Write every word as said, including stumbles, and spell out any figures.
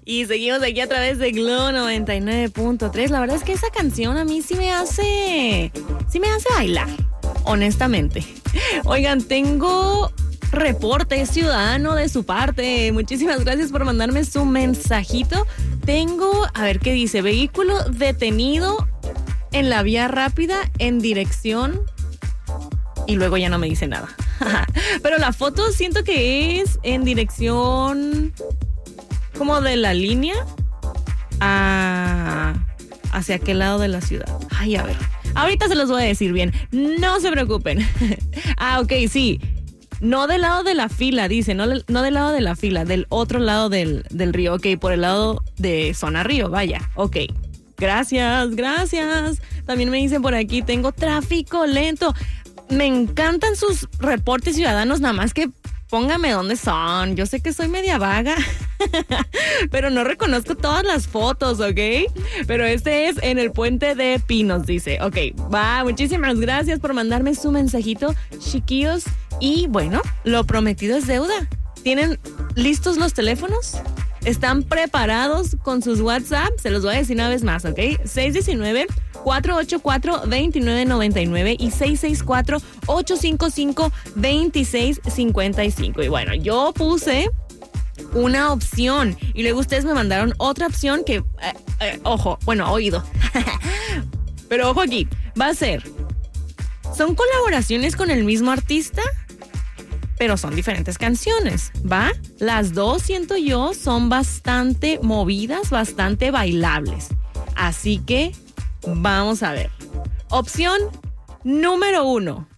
Y seguimos aquí a través de Glow noventa y nueve punto tres. La verdad es que esa canción a mí sí me hace, sí me hace bailar, honestamente. Oigan, tengo reporte ciudadano de su parte. Muchísimas gracias por mandarme su mensajito. Tengo, a ver qué dice, vehículo detenido en la vía rápida en dirección, y luego ya no me dice nada. Pero la foto siento que es en dirección como de la línea a hacia qué lado de la ciudad. Ay, a ver, ahorita se los voy a decir bien, no se preocupen. Ah, ok, sí, no del lado de la fila, dice, no, no del lado de la fila, del otro lado del, del río. Ok, por el lado de zona río, vaya, ok. Gracias, gracias. También me dicen por aquí, tengo tráfico lento. Me encantan sus reportes ciudadanos, nada más que póngame dónde son. Yo sé que soy media vaga, pero no reconozco todas las fotos, ¿ok? Pero este es en el Puente de Pinos, dice. Ok, va, muchísimas gracias por mandarme su mensajito, chiquillos. Y bueno, lo prometido es deuda. ¿Tienen listos los teléfonos? ¿Están preparados con sus WhatsApp? Se los voy a decir una vez más, ¿ok? seis uno nueve, cuatro ocho cuatro, dos nueve nueve nueve y seis seis cuatro, ocho cinco cinco, dos seis cinco cinco. Y bueno, yo puse una opción y luego ustedes me mandaron otra opción que, eh, eh, ojo, bueno, oído. Pero ojo aquí, va a ser, ¿son colaboraciones con el mismo artista? Pero son diferentes canciones, ¿va? Las dos, siento yo, son bastante movidas, bastante bailables. Así que vamos a ver. Opción número uno.